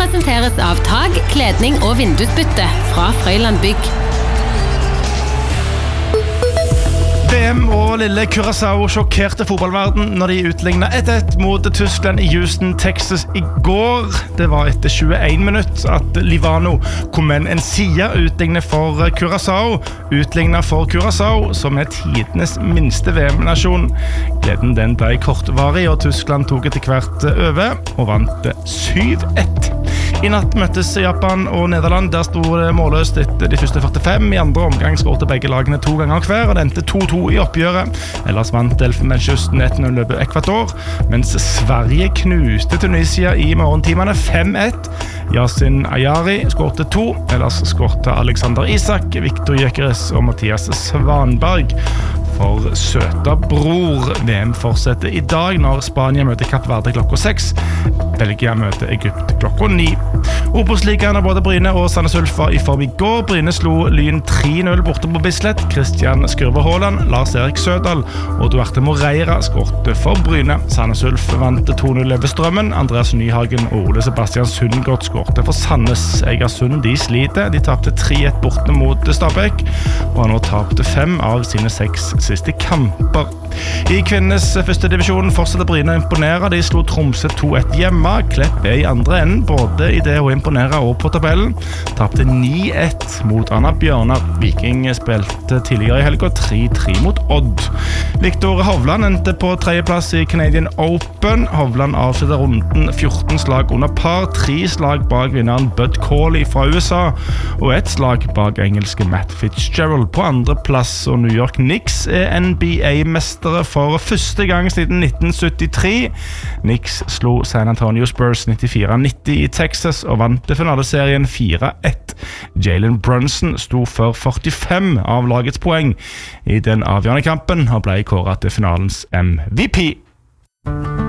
presenteres av tag, kledning og vindusbytte fra Frøyland Bygg. VM og lille Curaçao sjokkerte fotballverden når de utlignet 1-1 mot Tyskland i Houston, Texas i går. Det var etter 21 minutter at Livano kom med en side utlignet for Curaçao. Utlignet for Curaçao, som tidenes minste VM-nasjon. Gleden den ble kortvarig, og Tyskland tok etter hvert over og vant 7-1. I natt møttes Japan og Nederland. Der stod det målløst etter de første 45. I andre omgang skårte begge lagene 2 ganger hver, og det endte 2-2 i oppgjøret. Ellers vant Elfenbenskysten 1-0 over Ekvator, mens Sverige knuste Tunisia i morgentimene 5-1. Yasin Ayari skårte 2, ellers skårte Alexander Isak, Viktor Gyökeres og Mathias Svanberg. For søta bror. VM fortsetter i dag når Spania møter Kapp Verde klokka 6. Belgia møter Egypt klokka 9. Obos-ligaen av både Bryne og Sandnes Ulf var i form i går. Bryne slo Lyn 3-0 borte på Bislett. Christian Skurve Haaland, Lars Erik Sødal og Duarte Moreira skårte for Bryne. Sandnes Ulf vant 2-0 over Strømmen. Andreas Nyhagen og Ole Sebastian Sundgaard skårte for Sandnes. Egersund de sliter. De tapte 3-1 borte mot Stabæk og har nå tapt 5 av sine 6 siste kamper. I kvinnes første divisjon fortsetter Bryne å imponere. De slo Tromsø 2-1 hjemme. Klepp i andre enden, både i det å imponere og på tabellen. Tapte 9-1 mot Anna Bjørnar. Viking spilte tidligere i helga 3-3 mot Odd. Viktor Hovland endte på 3. plass i Canadian Open. Hovland avslutter runden 14 slag under par, 3 slag bak vinneren Bud Cauley fra USA og 1 slag bak engelske Matt Fitzgerald på 2. plass. Og New York Knicks NBA-mestere for første gang siden 1973. Knicks slo San Antonio Spurs 94-90 i Texas og vant finaleserien 4-1. Jalen Brunson sto for 45 av lagets poeng i den avgjørende kampen og ble kåret til finalens MVP.